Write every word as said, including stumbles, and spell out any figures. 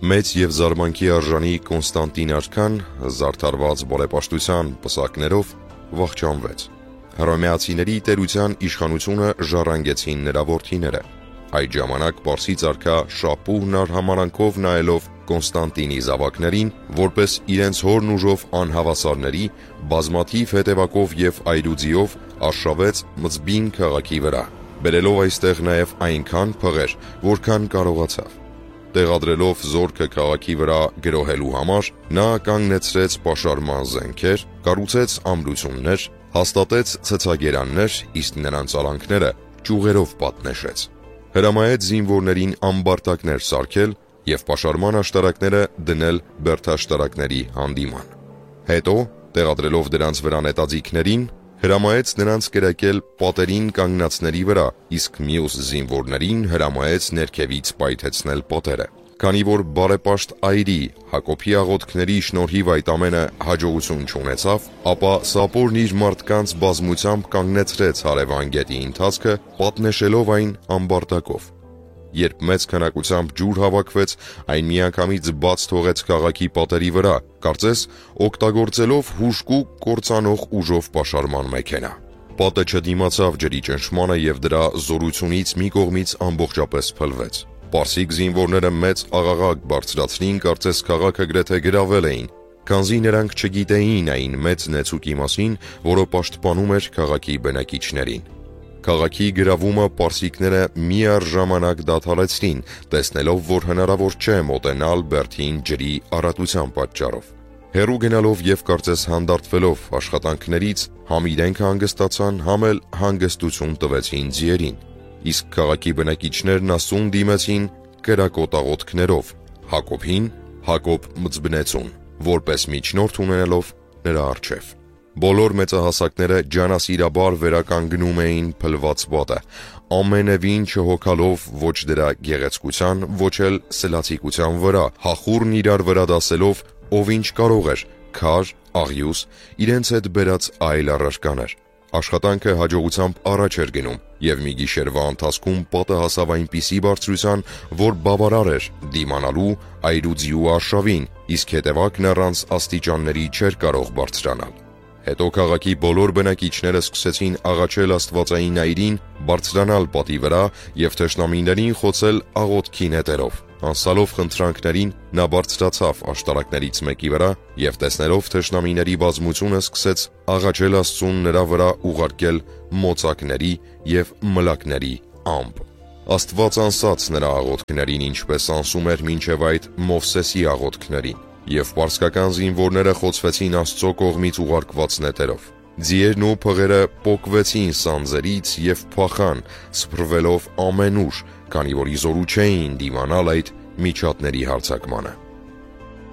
Մեծ և զարմանքի արժանի Կոնստանտին արքան զարդարված բարեպաշտության պսակներով վախճանվեց։ Հռոմեացիների տերության իշխանությունը ժառանգեցին նրա որդիները։ Այդ ժամանակ պարսից արքա Շապուհն արհամարանքով նայելով Կոնստանտինի զավակներին, որպես իրենց հորն ուժով անհավասարների, բազմաթիվ հետևակով և այրուձիով արշավեց Մզբին քաղաքի վրա, բերելով այստեղ նաև այնքան փղեր, որքան կարողացավ։ Տեղադրելով զորքը քաղաքի վրա գրոհելու համար, նա կանգնեցրեց պաշարման զենքեր, կառուցեց ամրություններ, հաստատեց ցցագերաններ, իսկ նրանց արանքները ճյուղերով պատնեշեց։ Հրամայեց զինվորներին ամբարտակներ սարքել և պաշարման աշտարակները դնել բերդաշտարակների հանդիման։ Հետո, տեղադրելով դրանց վրա նետաձիգներին, հրամայեց նրանց կրակել պատերին կանգնածների վրա, իսկ մյուս զինվորներին հրամայեց ներքևից պայթեցնել պատերը։ Քանի որ բարեպաշտ այրի Հակոբի աղոթքների շնորհիվ այդ ամենը հաջողություն չունեցավ, ապա Սապորն իր մարդկանց բազմությամբ կանգնեցրեց հարևան գետի ընթացքը, պատնեշելով այն ամբարտակով։ Երբ մեծ քանակությամբ ջուր հավաքվեց, այն միանգամից բաց թողեց քաղաքի պատերի վրա, կարծես օգտագործելով հուժկու կործանող ուժով պաշարման մեքենա։ Պատը չդիմացավ ջրի ճնշմանը և դրա զորությունից մի կողմից ամբողջապես փլվեց։ Պարսիկ զինվորները մեծ աղաղակ բարձրացրին, կարծես քաղաքը գրեթե գրավել էին, քանզի նրանք չգիտեին այն մեծ նեցուկի մասին, որը պաշտպանում էր քաղաքի բնակիչներին։ Քաղաքի գրավումը պարսիկները միառժամանակ դադարեցրին, տեսնելով, որ հնարավոր չէ մոտենալ բերդին ջրի առատության պատճառով։ Հեռու գնալով և կարծես հանդարտվելով աշխատանքներից, համ իրենք հանգստացան, համ էլ հանգստություն տվեցին ձիերին, իսկ քաղաքի բնակիչներն Աստծուն դիմեցին կրակոտ աղոթքներով, Հակոբին, Հակոբ Մզբնեցուն, որպես միջնորդ ունենալով նրա առջև։ Բոլոր մեծահասակները ջանասիրաբար վերականգնում էին փլված պատը, ամենևին չհոգալով ոչ դրա գեղեցկության, ոչ էլ սլացիկության վրա, հախուռն իրար վրա դասելով, ով ինչ կարող էր, քար, աղյուս, իրենց հետ բերած այլ առարկաներ։ Աշխատանքը հաջողությամբ առաջ էր գնում, և մի գիշերվա ընթացքում պատը հասավ այնպիսի բարձրության, որ բավարար էր դիմանալու այրուձիու արշավին, իսկ հետևակն առանց աստիճանների չէր կարող բարձրանալ։ Հետո քաղաքի բոլոր բնակիչները սկսեցին աղաչել աստվածային այրին բարձրանալ պատի վրա և թշնամիներին խոցել աղոթքի նետերով։ Անսալով խնդրանքներին, նա բարձրացավ աշտարակներից մեկի վրա և տեսնելով թշնամիների բազմությունը սկսեց աղաչել Աստծուն նրա վրա ուղարկել մոծակների և մլակների ամպ։ Աստված անսաց նրա աղոթքներին, ինչպես անսում էր մինչև այդ Մովսեսի աղոթքներին, և պարսկական զինվորները խոցվեցին Աստծո կողմից ուղարկված նետերով։ Ձիերն ու փղերը պոկվեցին սանձերից և փախան, սփռվելով ամենուր, քանի որ իզորու չէին դիմանալ այդ միջատների հարձակմանը։